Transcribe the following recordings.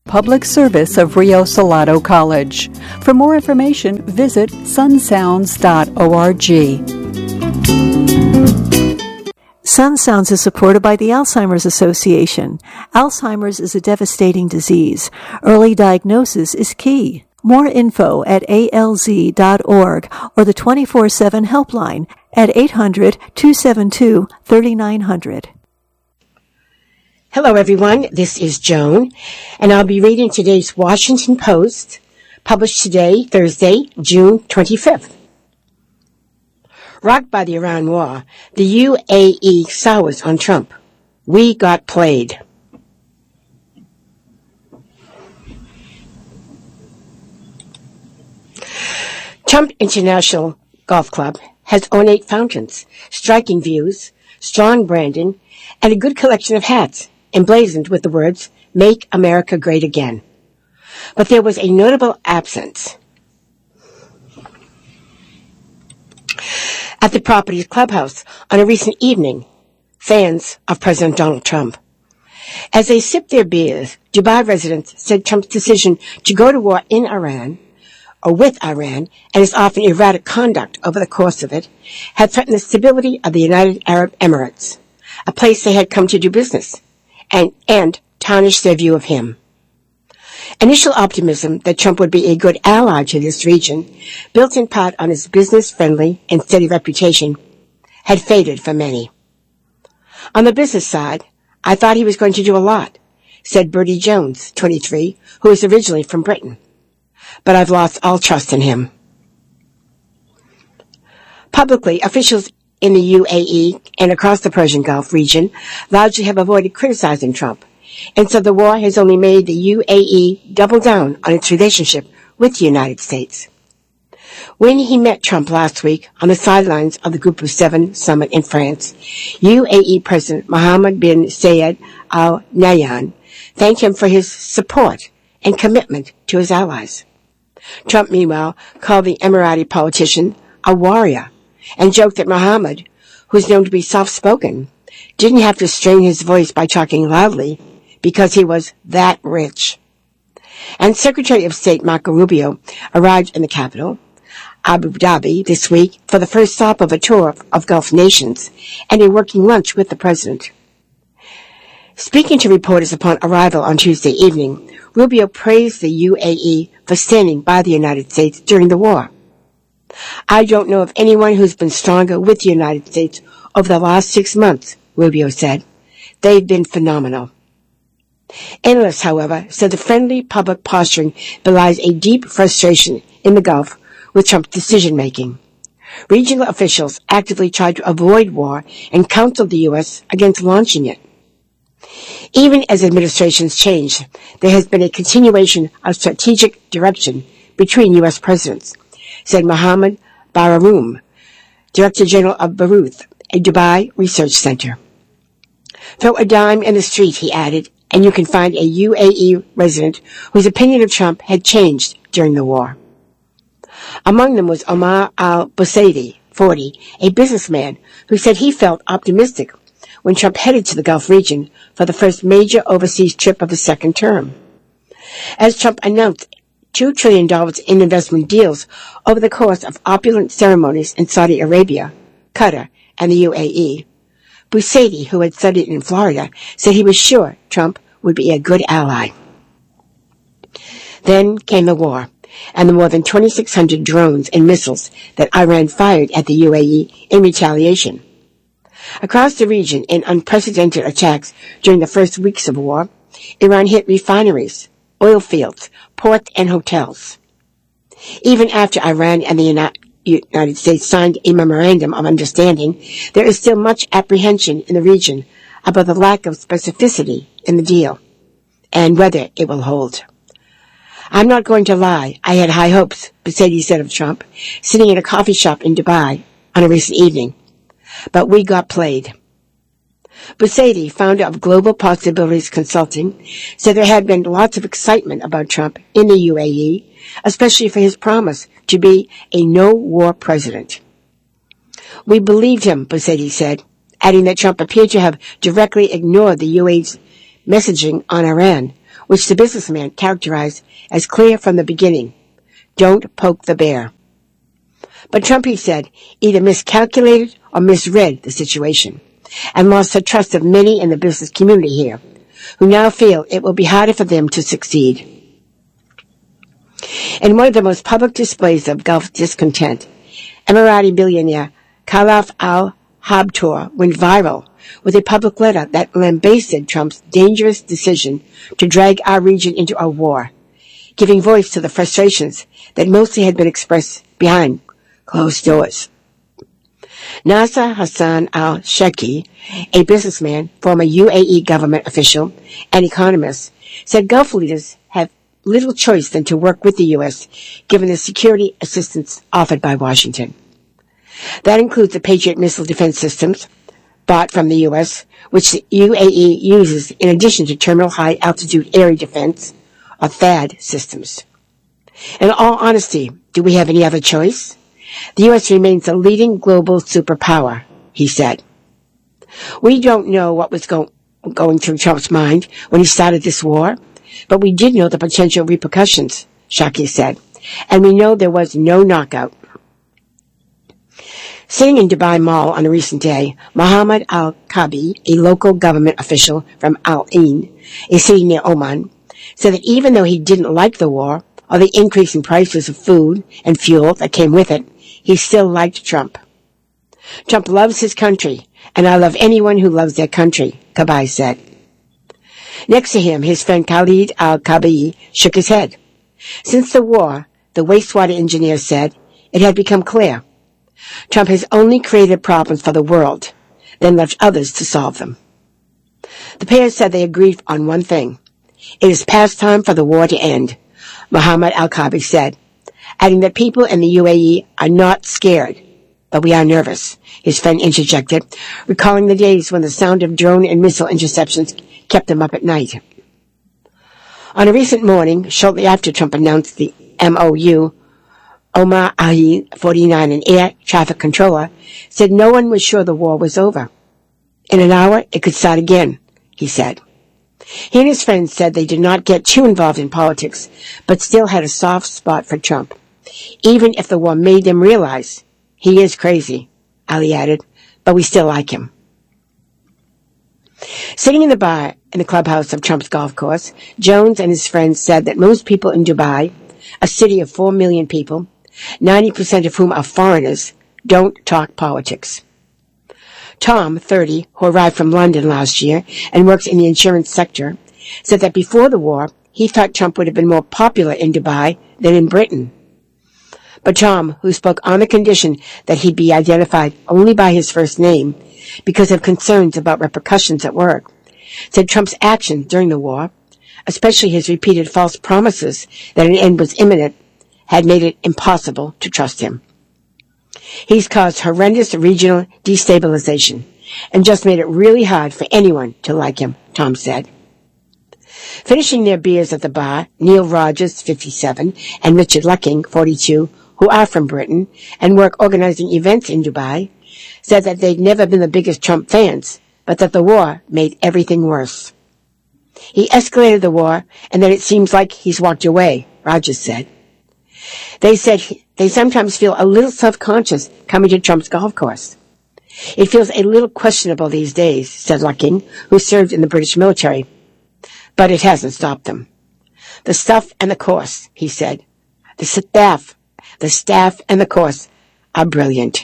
public service of Rio Salado College. For more information, visit sunsounds.org. Sun Sounds is supported by the Alzheimer's Association. Alzheimer's is a devastating disease. Early diagnosis is key. More info at alz.org or the 24/7 helpline at 800-272-3900. Hello, everyone. This is Joan, and I'll be reading today's Washington Post, published today, Thursday, June 25th. Rocked by the Iran war, the UAE sours on Trump. We got played. Trump International Golf Club has ornate fountains, striking views, strong branding, and a good collection of hats emblazoned with the words, "Make America Great Again." But there was a notable absence. At the property's clubhouse on a recent evening, fans of President Donald Trump. As they sipped their beers, Dubai residents said Trump's decision to go to war in Iran, or with Iran, and his often erratic conduct over the course of it, had threatened the stability of the United Arab Emirates, a place they had come to do business, and tarnished their view of him. Initial optimism that Trump would be a good ally to this region, built in part on his business-friendly and steady reputation, had faded for many. On the business side, I thought he was going to do a lot, said Bertie Jones, 23, who is originally from Britain. But I've lost all trust in him. Publicly, officials in the UAE and across the Persian Gulf region largely have avoided criticizing Trump, and so the war has only made the UAE double down on its relationship with the United States. When he met Trump last week on the sidelines of the Group of Seven summit in France, UAE President Mohammed bin Zayed Al Nahyan thanked him for his support and commitment to his allies. Trump, meanwhile, called the Emirati politician a warrior and joked that Mohammed, who's known to be soft-spoken, didn't have to strain his voice by talking loudly because he was that rich. And Secretary of State Marco Rubio arrived in the capital, Abu Dhabi, this week for the first stop of a tour of Gulf nations and a working lunch with the president. Speaking to reporters upon arrival on Tuesday evening, Rubio praised the UAE for standing by the United States during the war. I don't know of anyone who's been stronger with the United States over the last 6 months, Rubio said. They've been phenomenal. Analysts, however, said the friendly public posturing belies a deep frustration in the Gulf with Trump's decision-making. Regional officials actively tried to avoid war and counseled the U.S. against launching it. Even as administrations change, there has been a continuation of strategic direction between U.S. presidents, said Mohammed Bararoum, Director General of Baruth, a Dubai research center. Throw a dime in the street, he added, and you can find a UAE resident whose opinion of Trump had changed during the war. Among them was Omar al-Busaidi, 40, a businessman who said he felt optimistic when Trump headed to the Gulf region for the first major overseas trip of his second term. As Trump announced $2 trillion in investment deals over the course of opulent ceremonies in Saudi Arabia, Qatar, and the UAE, Busaidi, who had studied in Florida, said he was sure Trump would be a good ally. Then came the war, and the more than 2,600 drones and missiles that Iran fired at the UAE in retaliation. Across the region, in unprecedented attacks during the first weeks of war, Iran hit refineries, oil fields, ports, and hotels. Even after Iran and the United States signed a memorandum of understanding, there is still much apprehension in the region about the lack of specificity in the deal and whether it will hold. I'm not going to lie, I had high hopes, Busaidi said of Trump, sitting in a coffee shop in Dubai on a recent evening. But we got played. Busaidi, founder of Global Possibilities Consulting, said there had been lots of excitement about Trump in the UAE, especially for his promise to be a no-war president. We believed him, Busaidi said, adding that Trump appeared to have directly ignored the UAE's messaging on Iran, which the businessman characterized as clear from the beginning. Don't poke the bear. But Trump, he said, either miscalculated or misread the situation and lost the trust of many in the business community here, who now feel it will be harder for them to succeed. In one of the most public displays of Gulf discontent, Emirati billionaire Khalaf al-Habtoor went viral with a public letter that lambasted Trump's dangerous decision to drag our region into a war, giving voice to the frustrations that mostly had been expressed behind closed doors. Nasser Hassan al-Sheikhi, a businessman, former UAE government official, and economist, said Gulf leaders have little choice than to work with the U.S., given the security assistance offered by Washington. That includes the Patriot missile defense systems bought from the U.S., which the UAE uses in addition to Terminal High Altitude Area Defense, or THAAD, systems. In all honesty, do we have any other choice? The U.S. remains a leading global superpower, he said. We don't know what was going through Trump's mind when he started this war, but we did know the potential repercussions, Sheikhi said, and we know there was no knockout. Sitting in Dubai Mall on a recent day, Mohammed Al-Kabi, a local government official from Al Ain, a city near Oman, said that even though he didn't like the war or the increasing prices of food and fuel that came with it, he still liked Trump. Trump loves his country, and I love anyone who loves their country, Kabi said. Next to him, his friend Khalid Al-Kabi shook his head. Since the war, the wastewater engineer said, it had become clear. Trump has only created problems for the world, then left others to solve them. The pair said they agreed on one thing. It is past time for the war to end, Mohammed Al-Kabi said, adding that people in the UAE are not scared, but we are nervous, his friend interjected, recalling the days when the sound of drone and missile interceptions kept them up at night. On a recent morning, shortly after Trump announced the MOU, Omar Ali, 49, an air traffic controller, said no one was sure the war was over. In an hour, it could start again, he said. He and his friends said they did not get too involved in politics, but still had a soft spot for Trump, even if the war made them realize he is crazy, Ali added, but we still like him. Sitting in the bar in the clubhouse of Trump's golf course, Jones and his friends said that most people in Dubai, a city of 4 million people, 90% of whom are foreigners, don't talk politics. Tom, 30, who arrived from London last year and works in the insurance sector, said that before the war, he thought Trump would have been more popular in Dubai than in Britain. But Tom, who spoke on the condition that he'd be identified only by his first name because of concerns about repercussions at work, said Trump's actions during the war, especially his repeated false promises that an end was imminent, had made it impossible to trust him. He's caused horrendous regional destabilization and just made it really hard for anyone to like him, Tom said. Finishing their beers at the bar, Neil Rogers, 57, and Richard Lucking, 42, who are from Britain and work organizing events in Dubai, said that they'd never been the biggest Trump fans, but that the war made everything worse. He escalated the war, and then it seems like he's walked away, Rogers said. They said they sometimes feel a little self-conscious coming to Trump's golf course. It feels a little questionable these days, said Lucking, who served in the British military. But it hasn't stopped them. The stuff and the course, he said. The staff and the course are brilliant.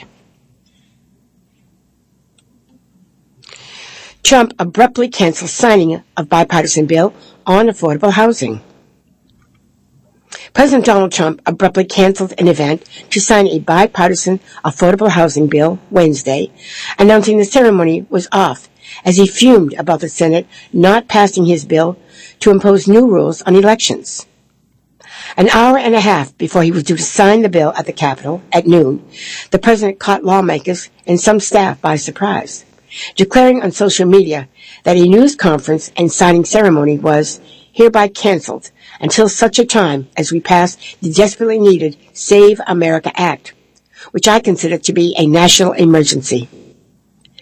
Trump abruptly canceled signing of bipartisan bill on affordable housing. President Donald Trump abruptly canceled an event to sign a bipartisan affordable housing bill Wednesday, announcing the ceremony was off as he fumed about the Senate not passing his bill to impose new rules on elections. An hour and a half before he was due to sign the bill at the Capitol at noon, the president caught lawmakers and some staff by surprise, declaring on social media that a news conference and signing ceremony was hereby canceled until such a time as we pass the desperately needed Save America Act, which I consider to be a national emergency.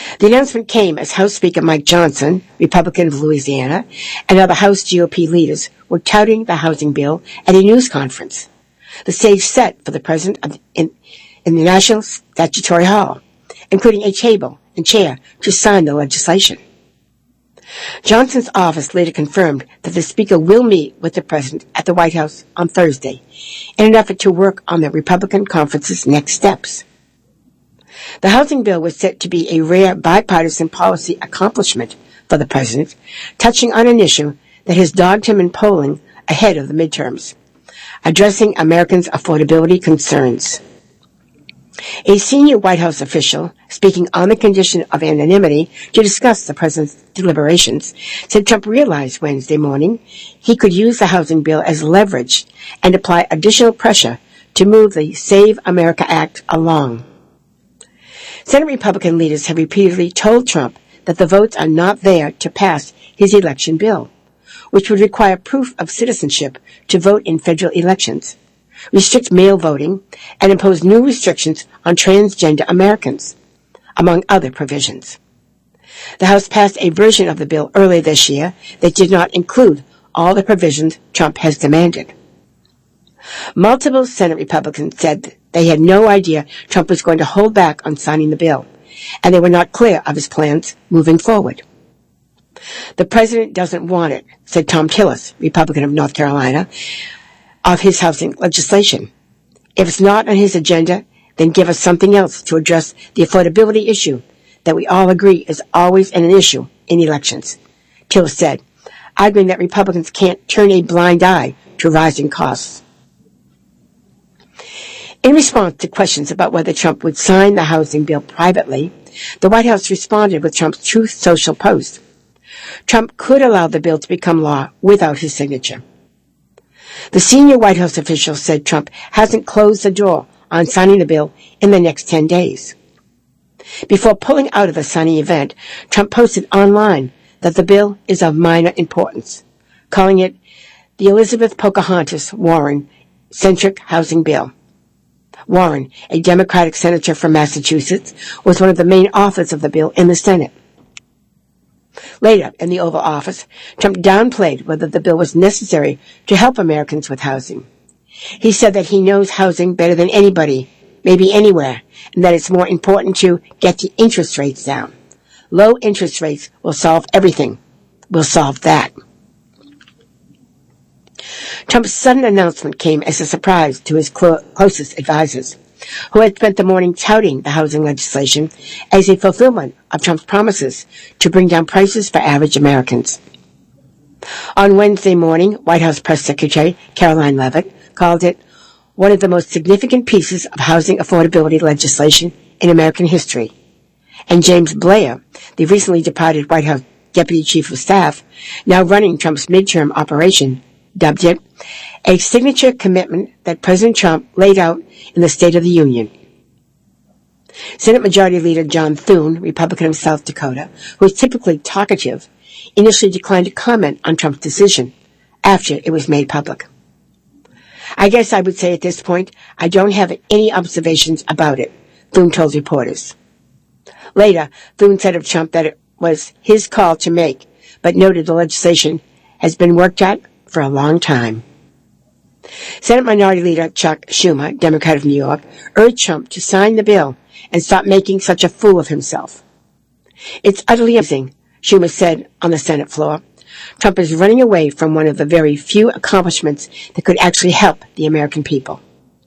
The announcement came as House Speaker Mike Johnson, Republican of Louisiana, and other House GOP leaders were touting the housing bill at a news conference. The stage set for the president in the National Statutory Hall, including a table and chair to sign the legislation. Johnson's office later confirmed that the Speaker will meet with the President at the White House on Thursday in an effort to work on the Republican conference's next steps. The housing bill was set to be a rare bipartisan policy accomplishment for the President, touching on an issue that has dogged him in polling ahead of the midterms, addressing Americans' affordability concerns. A senior White House official, speaking on the condition of anonymity to discuss the president's deliberations, said Trump realized Wednesday morning he could use the housing bill as leverage and apply additional pressure to move the Save America Act along. Senate Republican leaders have repeatedly told Trump that the votes are not there to pass his election bill, which would require proof of citizenship to vote in federal elections, restrict mail voting, and impose new restrictions on transgender Americans, among other provisions. The House passed a version of the bill earlier this year that did not include all the provisions Trump has demanded. Multiple Senate Republicans said they had no idea Trump was going to hold back on signing the bill, and they were not clear of his plans moving forward. The president doesn't want it, said Tom Tillis, Republican of North Carolina, of his housing legislation. If it's not on his agenda, then give us something else to address the affordability issue that we all agree is always an issue in elections. Tillis said, arguing that Republicans can't turn a blind eye to rising costs. In response to questions about whether Trump would sign the housing bill privately, the White House responded with Trump's Truth Social post. Trump could allow the bill to become law without his signature. The senior White House official said Trump hasn't closed the door on signing the bill in the next 10 days. Before pulling out of the signing event, Trump posted online that the bill is of minor importance, calling it the Elizabeth Pocahontas Warren-centric housing bill. Warren, a Democratic senator from Massachusetts, was one of the main authors of the bill in the Senate. Later, in the Oval Office, Trump downplayed whether the bill was necessary to help Americans with housing. He said that he knows housing better than anybody, maybe anywhere, and that it's more important to get the interest rates down. Low interest rates will solve everything. We'll solve that. Trump's sudden announcement came as a surprise to his closest advisors, who had spent the morning touting the housing legislation as a fulfillment of Trump's promises to bring down prices for average Americans. On Wednesday morning, White House Press Secretary Caroline Leavitt called it one of the most significant pieces of housing affordability legislation in American history. And James Blair, the recently departed White House Deputy Chief of Staff, now running Trump's midterm operation, dubbed it a signature commitment that President Trump laid out in the State of the Union. Senate Majority Leader John Thune, Republican of South Dakota, who is typically talkative, initially declined to comment on Trump's decision after it was made public. I guess I would say at this point, I don't have any observations about it, Thune told reporters. Later, Thune said of Trump that it was his call to make, but noted the legislation has been worked at for a long time. Senate Minority Leader Chuck Schumer, Democrat of New York, urged Trump to sign the bill and stop making such a fool of himself. It's utterly amazing, Schumer said on the Senate floor. Trump is running away from one of the very few accomplishments that could actually help the American people.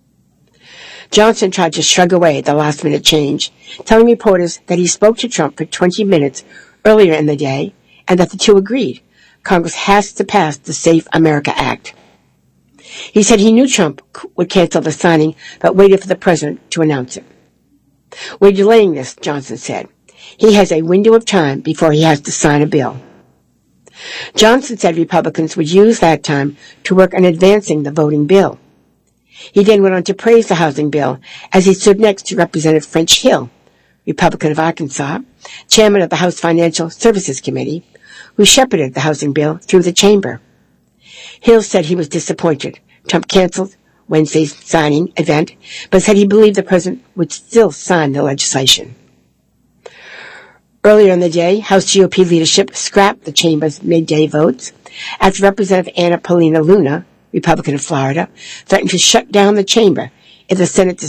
Johnson tried to shrug away the last-minute change, telling reporters that he spoke to Trump for 20 minutes earlier in the day and that the two agreed Congress has to pass the Safe America Act. He said he knew Trump would cancel the signing, but waited for the president to announce it. We're delaying this, Johnson said. He has a window of time before he has to sign a bill. Johnson said Republicans would use that time to work on advancing the voting bill. He then went on to praise the housing bill as he stood next to Representative French Hill, Republican of Arkansas, chairman of the House Financial Services Committee, who shepherded the housing bill through the chamber. Hill said he was disappointed Trump canceled Wednesday's signing event, but said he believed the president would still sign the legislation. Earlier in the day, House GOP leadership scrapped the chamber's midday votes after Representative Anna Paulina Luna, Republican of Florida, threatened to shut down the chamber if the Senate